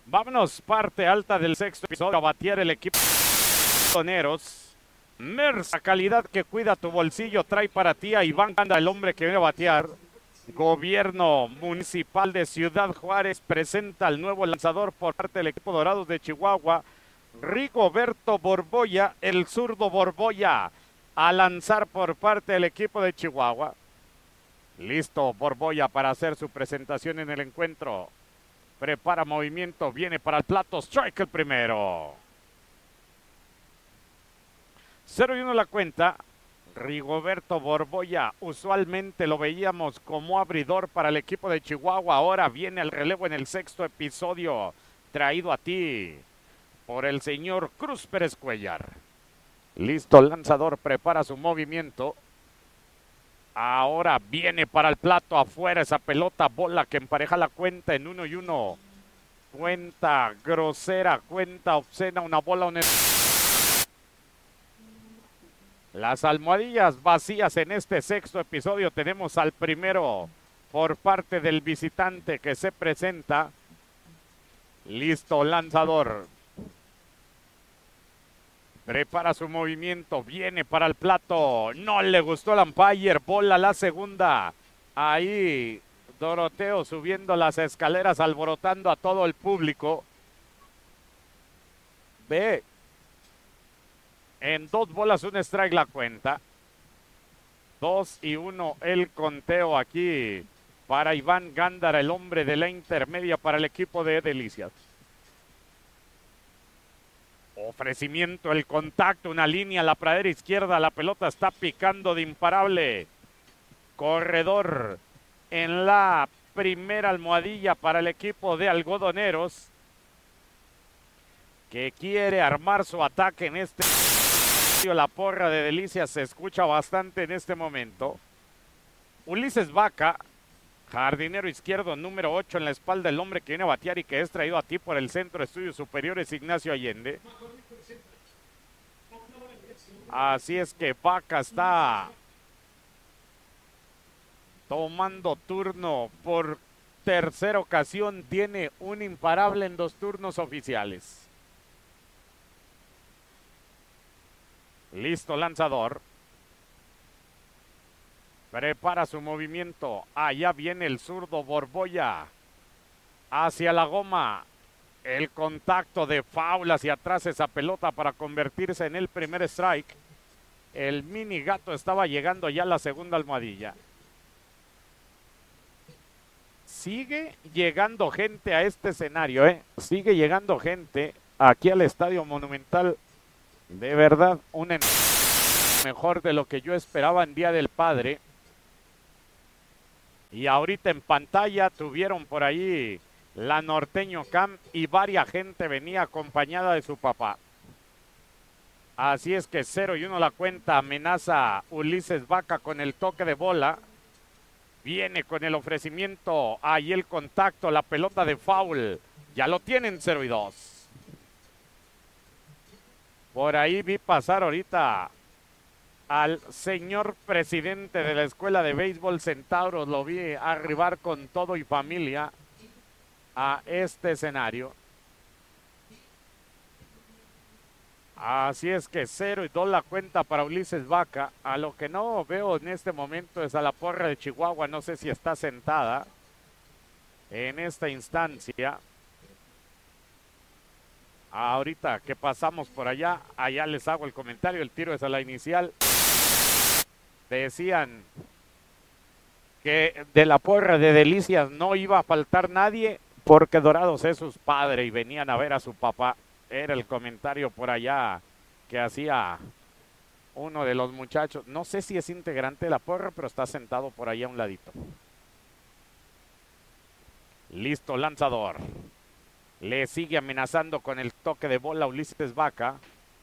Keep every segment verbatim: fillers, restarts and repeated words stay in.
Vámonos, parte alta del sexto episodio a batear el equipo Toneros. Mersa, calidad que cuida tu bolsillo, trae para ti a Iván Ganda, el hombre que viene a batear. Gobierno Municipal de Ciudad Juárez presenta al nuevo lanzador por parte del equipo Dorados de Chihuahua, Rigoberto Borboya, el zurdo Borboya, a lanzar por parte del equipo de Chihuahua. Listo Borboya para hacer su presentación en el encuentro. Prepara movimiento, viene para el plato, strike el primero. cero y uno la cuenta. Rigoberto Borboya, usualmente lo veíamos como abridor para el equipo de Chihuahua, ahora viene al relevo en el sexto episodio, traído a ti por el señor Cruz Pérez Cuellar. Listo, lanzador, prepara su movimiento. Ahora viene para el plato, afuera esa pelota, bola que empareja la cuenta en uno y uno. Cuenta grosera, cuenta obscena, una bola, un... Las almohadillas vacías en este sexto episodio. Tenemos al primero por parte del visitante que se presenta. Listo, lanzador. Prepara su movimiento, viene para el plato. No le gustó el umpire, bola la segunda. Ahí Doroteo subiendo las escaleras, alborotando a todo el público. Ve. En dos bolas, un strike la cuenta. Dos y uno el conteo aquí para Iván Gándara, el hombre de la intermedia para el equipo de Delicias. Ofrecimiento, el contacto, una línea a la pradera izquierda. La pelota está picando de imparable. Corredor en la primera almohadilla para el equipo de Algodoneros, que quiere armar su ataque en este... La porra de Delicias se escucha bastante en este momento. Ulises Vaca, jardinero izquierdo, número ocho en la espalda, el hombre que viene a batear y que es traído a ti por el Centro de Estudios Superiores Ignacio Allende. Así es que Vaca está tomando turno por tercera ocasión, tiene un imparable en dos turnos oficiales. Listo, lanzador. Prepara su movimiento. Allá viene el zurdo Borboya. Hacia la goma. El contacto de foul hacia atrás esa pelota para convertirse en el primer strike. El mini gato estaba llegando ya a la segunda almohadilla. Sigue llegando gente a este escenario, ¿eh? Sigue llegando gente aquí al Estadio Monumental. De verdad, un mejor de lo que yo esperaba en Día del Padre. Y ahorita en pantalla tuvieron por ahí la Norteño Camp y varias gente venía acompañada de su papá. Así es que cero y uno la cuenta, amenaza Ulises Vaca con el toque de bola. Viene con el ofrecimiento, ahí el contacto, la pelota de foul. Ya lo tienen cero y dos. Por ahí vi pasar ahorita al señor presidente de la Escuela de Béisbol Centauros. Lo vi arribar con todo y familia a este escenario. Así es que cero y dos la cuenta para Ulises Vaca. A lo que no veo en este momento es a la porra de Chihuahua. No sé si está sentada en esta instancia. Ahorita que pasamos por allá, allá les hago el comentario, el tiro es a la inicial. Decían que de la porra de Delicias no iba a faltar nadie porque Dorados es su padre y venían a ver a su papá. Era el comentario por allá que hacía uno de los muchachos. No sé si es integrante de la porra, pero está sentado por allá a un ladito. Listo, lanzador. Le sigue amenazando con el toque de bola Ulises Vaca.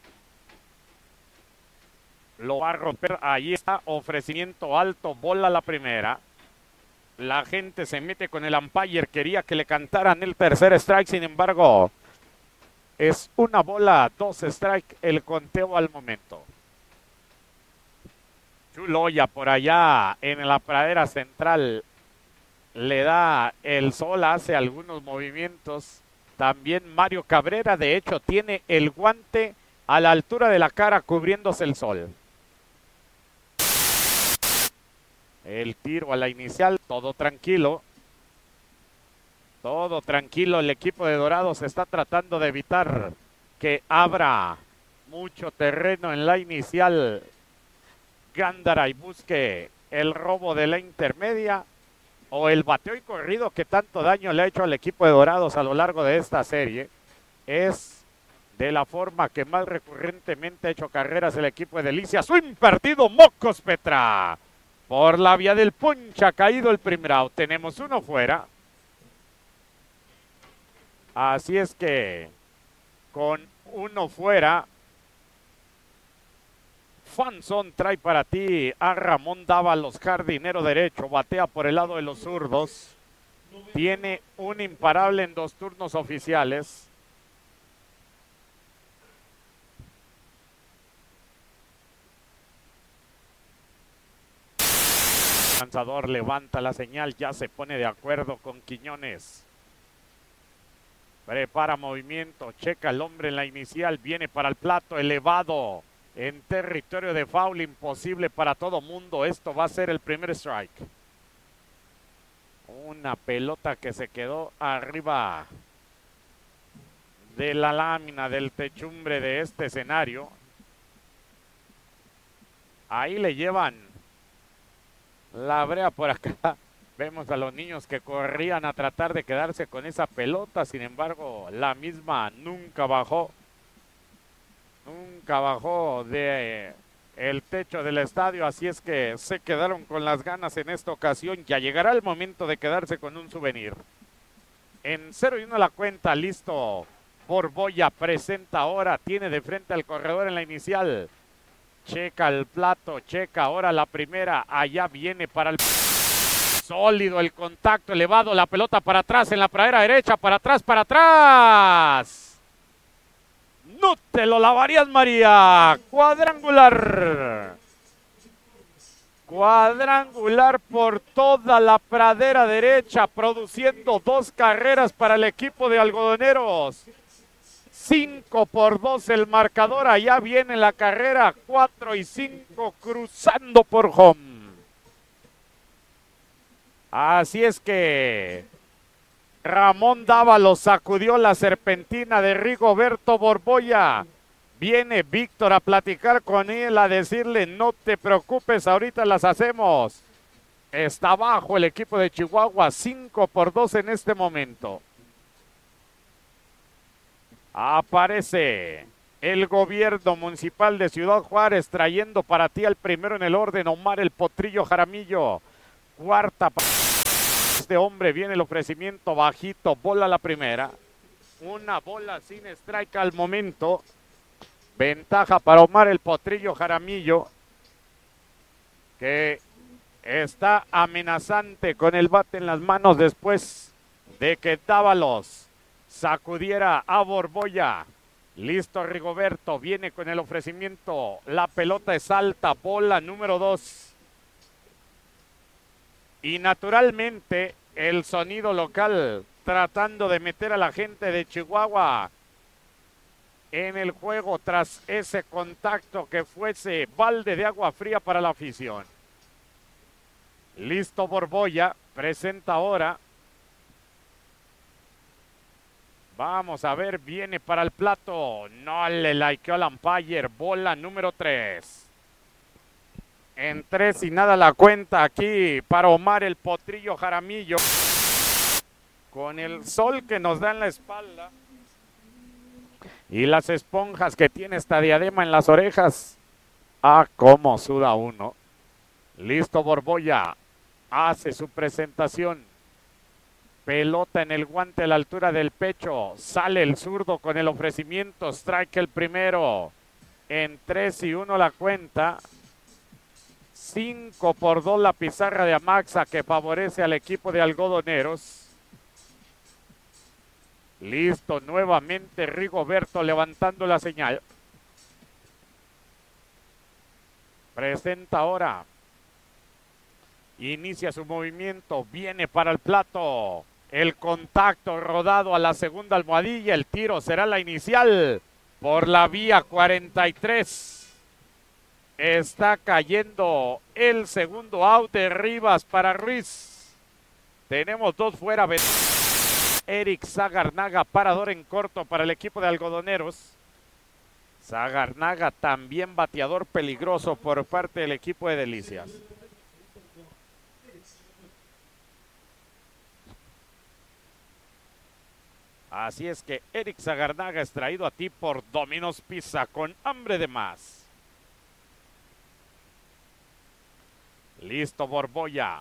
Lo va a romper. Ahí está, ofrecimiento alto, bola la primera. La gente se mete con el umpire. Quería que le cantaran el tercer strike. Sin embargo, es una bola, dos strike el conteo al momento. Chuloya por allá en la pradera central. Le da el sol, hace algunos movimientos. También Mario Cabrera, de hecho, tiene el guante a la altura de la cara cubriéndose el sol. El tiro a la inicial, todo tranquilo. Todo tranquilo, el equipo de Dorados está tratando de evitar que abra mucho terreno en la inicial Gándara y busque el robo de la intermedia o el bateo y corrido que tanto daño le ha hecho al equipo de Dorados a lo largo de esta serie. Es de la forma que más recurrentemente ha hecho carreras el equipo de Delicias. Swing partido, Mocos Petra. Por la vía del punch ha caído el primer out. Tenemos uno fuera. Así es que con uno fuera, Fanson trae para ti a Ramón Dávalos, jardinero derecho, batea por el lado de los zurdos. Tiene un imparable en dos turnos oficiales. Lanzador levanta la señal, ya se pone de acuerdo con Quiñones. Prepara movimiento, checa el hombre en la inicial, viene para el plato elevado en territorio de foul, imposible para todo mundo. Esto va a ser el primer strike. Una pelota que se quedó arriba de la lámina del techumbre de este escenario. Ahí le llevan la brea por acá. Vemos a los niños que corrían a tratar de quedarse con esa pelota. Sin embargo, la misma nunca bajó. Nunca bajó de eh, el techo del estadio. Así es que se quedaron con las ganas en esta ocasión. Ya llegará el momento de quedarse con un souvenir. En cero y uno la cuenta. Listo. Borbolla presenta ahora. Tiene de frente al corredor en la inicial. Checa el plato. Checa ahora la primera. Allá viene para el... Sólido el contacto elevado, la pelota para atrás en la pradera derecha, para atrás, para atrás. No te lo lavarías, María. Cuadrangular. Cuadrangular por toda la pradera derecha, produciendo dos carreras para el equipo de Algodoneros. Cinco por dos el marcador, allá viene la carrera, cuatro y cinco cruzando por home. Así es que Ramón Dávalos sacudió la serpentina de Rigoberto Borbolla. Viene Víctor a platicar con él, a decirle no te preocupes, ahorita las hacemos. Está abajo el equipo de Chihuahua, cinco por dos en este momento. Aparece el gobierno municipal de Ciudad Juárez trayendo para ti al primero en el orden, Omar el Potrillo Jaramillo. Cuarta para este hombre, viene el ofrecimiento bajito, bola la primera. Una bola sin strike al momento. Ventaja para Omar el Potrillo Jaramillo, que está amenazante con el bate en las manos después de que Dávalos sacudiera a Borbolla. Listo Rigoberto, viene con el ofrecimiento. La pelota es alta, bola número dos. Y naturalmente el sonido local tratando de meter a la gente de Chihuahua en el juego tras ese contacto que fuese balde de agua fría para la afición. Listo Borbolla, presenta ahora. Vamos a ver, viene para el plato. No le likeó al umpire, bola número tres. En tres y nada la cuenta aquí para Omar el Potrillo Jaramillo. Con el sol que nos da en la espalda y las esponjas que tiene esta diadema en las orejas. Ah, cómo suda uno. Listo Borbolla. Hace su presentación. Pelota en el guante a la altura del pecho. Sale el zurdo con el ofrecimiento. Strike el primero. En tres y uno la cuenta. cinco por dos la pizarra de Amaxa que favorece al equipo de Algodoneros. Listo nuevamente Rigoberto levantando la señal. Presenta ahora. Inicia su movimiento. Viene para el plato. El contacto rodado a la segunda almohadilla. El tiro será la inicial por la vía cuarenta y tres. Está cayendo el segundo out de Rivas para Ruiz. Tenemos dos fuera. Eric Zagarnaga, parador en corto para el equipo de Algodoneros. Zagarnaga también bateador peligroso por parte del equipo de Delicias. Así es que Eric Zagarnaga es traído a ti por Domino's Pizza con hambre de más. Listo Borbolla.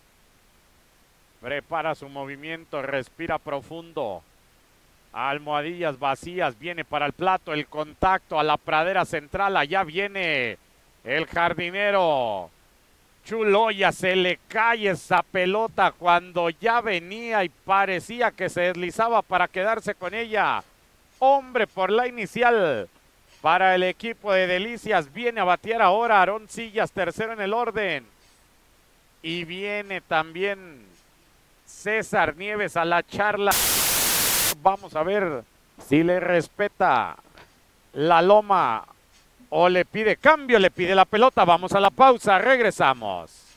Prepara su movimiento, respira profundo. Almohadillas vacías, viene para el plato, el contacto a la pradera central, allá viene el jardinero. Chuloya, se le cae esa pelota cuando ya venía y parecía que se deslizaba para quedarse con ella. Hombre por la inicial para el equipo de Delicias, viene a batear ahora Aarón Sillas, tercero en el orden. Y viene también César Nieves a la charla. Vamos a ver si le respeta la loma o le pide cambio, le pide la pelota. Vamos a la pausa, regresamos.